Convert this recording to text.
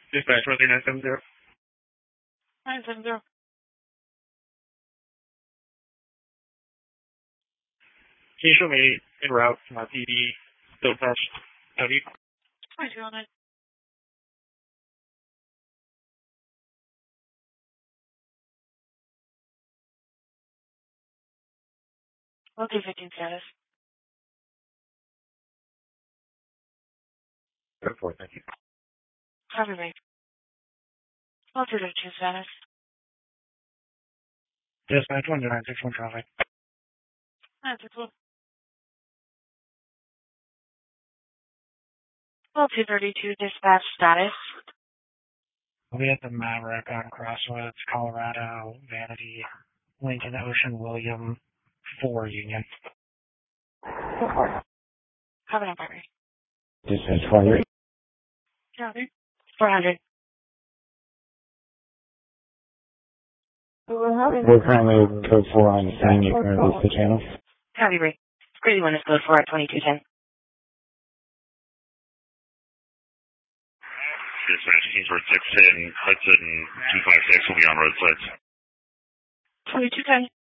Dispatch 13970. 970. Can you show me en route to my PD, Stokepatch County? 2209. We'll do 15 status. Go for it, thank you. Copy me. We'll do 2 status. Dispatch 10961 traffic. 961. Well, 232 dispatch status. We'll be at the Maverick on Crosswoods, Colorado, Vanity, Lincoln Ocean, William, 4 Union. Copy on primary. Dispatch 400. Copy. 400. We're currently code 4 on scene. You can release the channel. Copy, Ray. Crazy one is code 4 at 2210. Dispatch Kingsford 610, Hudson 256 will be on roadsides. 2210.